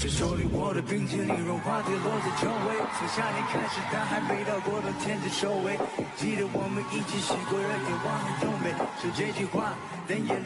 这手里握的冰淇淋融化跌落在周围，从夏天开始但还没到过冬天的收尾，记得我们一起洗过热也忘了东北，说这句话但也